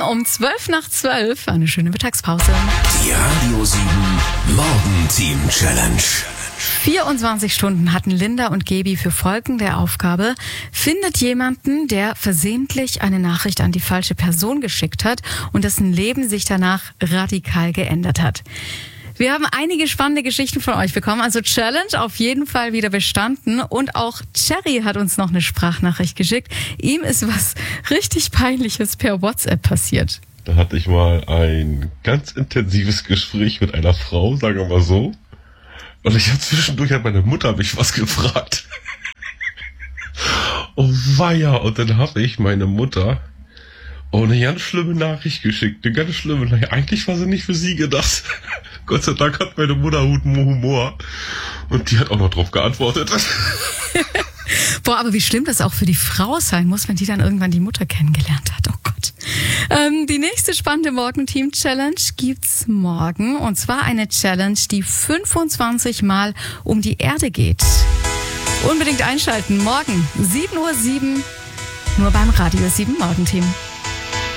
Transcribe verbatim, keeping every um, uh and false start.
um zwölf nach zwölf. Eine schöne Mittagspause. Die Radio sieben Morgenteam Challenge. vierundzwanzig Stunden hatten Linda und Gebi für folgende Aufgabe. Findet jemanden, der versehentlich eine Nachricht an die falsche Person geschickt hat und dessen Leben sich danach radikal geändert hat. Wir haben einige spannende Geschichten von euch bekommen. Also Challenge auf jeden Fall wieder bestanden. Und auch Cherry hat uns noch eine Sprachnachricht geschickt. Ihm ist was richtig Peinliches per WhatsApp passiert. Da hatte ich mal ein ganz intensives Gespräch mit einer Frau, sagen wir mal so. Und ich habe zwischendurch hat meine Mutter mich was gefragt. Oh weia, und dann habe ich meine Mutter oh, eine ganz schlimme Nachricht geschickt. Eine ganz schlimme Nachricht. Eigentlich war sie nicht für sie gedacht. Gott sei Dank hat meine Mutter guten Humor. Und die hat auch noch drauf geantwortet. Boah, aber wie schlimm das auch für die Frau sein muss, wenn die dann irgendwann die Mutter kennengelernt hat. Oh Gott. Ähm, die nächste spannende Morgenteam-Challenge gibt's morgen. Und zwar eine Challenge, die fünfundzwanzig Mal um die Erde geht. Unbedingt einschalten. Morgen sieben Uhr sieben nur beim Radio sieben Morgenteam.